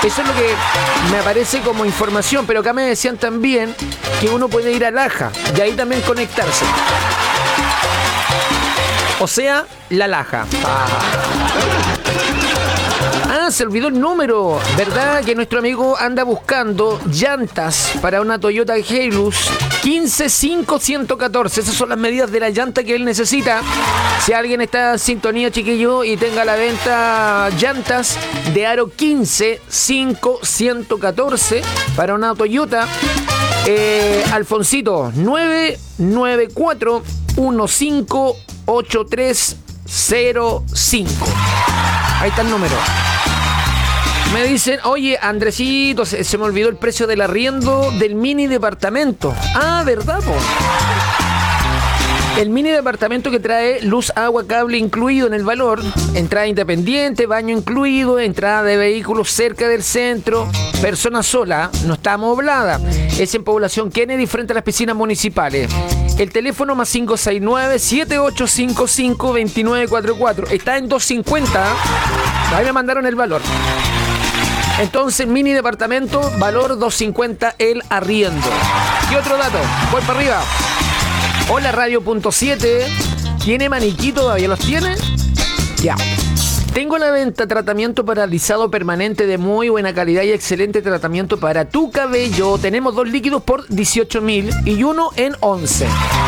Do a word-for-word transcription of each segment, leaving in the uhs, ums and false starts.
Eso es lo que me aparece como información, pero acá me decían también que uno puede ir a Laja y ahí también conectarse. O sea, La Laja. Ah. Ah, se olvidó el número. ¿Verdad que nuestro amigo anda buscando llantas para una Toyota Hilux quince cinco ciento catorce? Esas son las medidas de la llanta que él necesita. Si alguien está en sintonía, chiquillo, y tenga a la venta llantas de aro quince cinco ciento catorce para una Toyota, eh, Alfonsito, nueve nueve cuatro uno cinco ocho tres cero cinco. Ahí está el número. Me dicen, oye, Andresito, se, se me olvidó el precio del arriendo del mini departamento. Ah, ¿verdad, po? El mini departamento que trae luz, agua, cable incluido en el valor, entrada independiente, baño incluido, entrada de vehículos cerca del centro, persona sola, no está amoblada. Es en Población Kennedy frente a las piscinas municipales. El teléfono más cinco seis nueve, siete ocho cinco cinco, dos nueve cuatro cuatro. Está en doscientos cincuenta. Ahí me mandaron el valor. Entonces, mini departamento, valor doscientos cincuenta el arriendo. ¿Qué otro dato? Voy para arriba. Hola, Radio Punto siete. ¿Tiene maniquí todavía? ¿Los tiene? Ya. Tengo a la venta tratamiento para alisado permanente de muy buena calidad y excelente tratamiento para tu cabello. Tenemos dos líquidos por dieciocho mil y uno en once.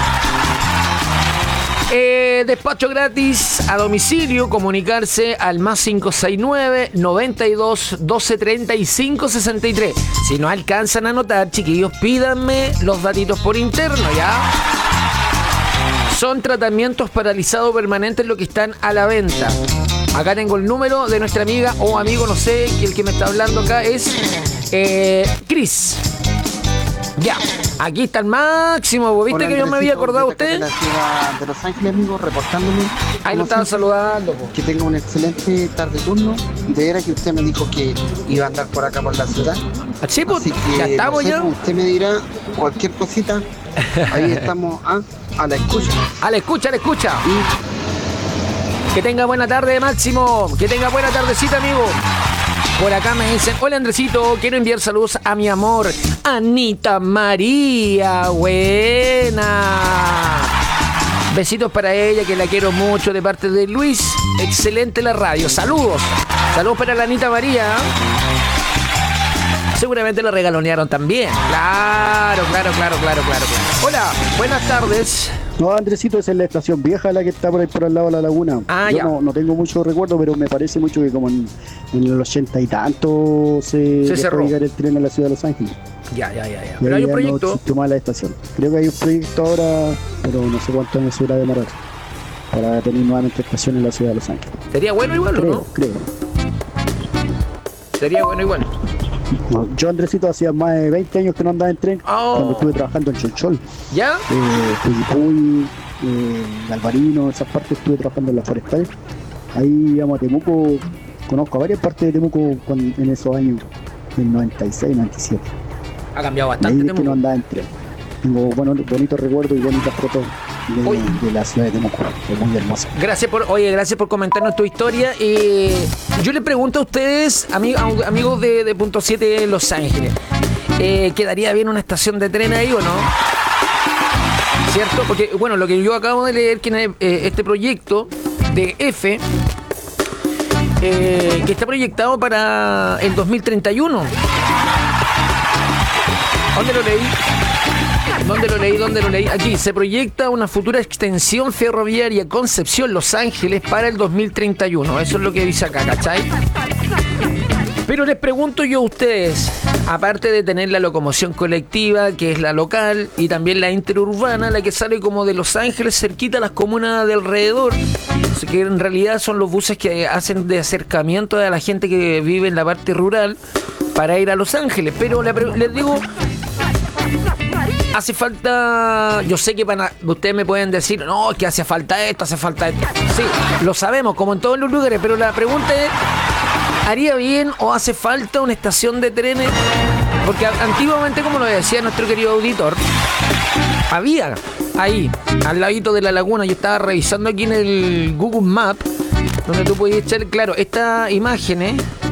Eh, despacho gratis a domicilio. Comunicarse al más cinco seis nueve, noventa y dos, doce, treinta y cinco, sesenta y tres. Si no alcanzan a anotar, chiquillos, pídanme los datitos por interno, ¿ya? Son tratamientos para alisado permanente lo que están a la venta. Acá tengo el número de nuestra amiga o amigo, no sé, que el que me está hablando acá es eh, Cris. Ya, aquí está el máximo. ¿Viste? Hola, que yo me había acordado usted? De la ciudad de Los Ángeles, amigo, reportándome. Ahí lo estaban saludando. Po. Que tenga un excelente tarde turno. De veras que usted me dijo que iba a andar por acá por la ciudad. Sí, pues, así que, ya estamos, no sé, ya. Usted me dirá cualquier cosita. Ahí estamos a, a la escucha. A la escucha, a la escucha. Y... que tenga buena tarde, Máximo. Que tenga buena tardecita, amigo. Por acá me dicen, hola Andresito, quiero enviar saludos a mi amor, Anita María, buena. Besitos para ella, que la quiero mucho, de parte de Luis. Excelente la radio, saludos. Saludos para la Anita María. Seguramente lo regalonearon también. Claro, claro, claro, claro, claro, claro. Hola, buenas tardes. No, Andresito, esa es la estación vieja, la que está por ahí por al lado de la laguna. Ah, Yo ya. No, no tengo mucho recuerdo, pero me parece mucho que como en, en el ochenta y tanto se, se cerró. llegar el tren a la ciudad de Los Ángeles. Ya, ya, ya, ya. Pero hay un ya proyecto. No existe más la estación. Creo que hay un proyecto ahora, pero no sé cuánto años se irá a demorar para tener nuevamente estación en la ciudad de Los Ángeles. Sería bueno igual, creo, ¿o no? Creo. Sería bueno igual. No, yo, Andresito, hacía más de veinte años que no andaba en tren, Oh. cuando estuve trabajando en Cholchol. ¿Ya? Eh, Puyipuy, eh, Galvarino, esas partes estuve trabajando en la forestal. Ahí íbamos a Temuco, conozco a varias partes de Temuco cuando, en esos años, del noventa y seis, noventa y siete. Ha cambiado Ahí bastante. es que no andaba en tren. Tengo bueno, bonitos recuerdos y bonitas fotos de, de la ciudad de Temuco, es muy hermosa. Gracias por, oye, gracias por comentarnos tu historia. Eh, yo le pregunto a ustedes, amig, amigos de, de Punto siete Los Ángeles, eh, ¿quedaría bien una estación de tren ahí o no? ¿Cierto? Porque, bueno, lo que yo acabo de leer, que eh, este proyecto de F, eh, que está proyectado para el dos mil treinta y uno. ¿Dónde lo leí? ¿Dónde lo leí? ¿Dónde lo leí? Aquí, se proyecta una futura extensión ferroviaria Concepción-Los Ángeles para el dos mil treinta y uno. Eso es lo que dice acá, ¿cachai? Pero les pregunto yo a ustedes, aparte de tener la locomoción colectiva, que es la local, y también la interurbana, la que sale como de Los Ángeles, cerquita a las comunas de alrededor, que en realidad son los buses que hacen de acercamiento a la gente que vive en la parte rural para ir a Los Ángeles. Pero les digo... hace falta, yo sé que para ustedes me pueden decir, no, es que hace falta esto, hace falta esto. Sí, lo sabemos, como en todos los lugares, pero la pregunta es, ¿haría bien o hace falta una estación de trenes? Porque antiguamente, como lo decía nuestro querido auditor, había ahí, al ladito de la laguna, yo estaba revisando aquí en el Google Maps, donde tú podías echar, claro, estas imágenes